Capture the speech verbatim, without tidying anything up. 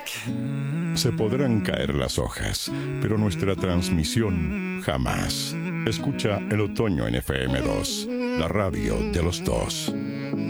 Se podrán caer las hojas, pero nuestra transmisión jamás. Escucha el otoño en F M dos, la radio de los dos.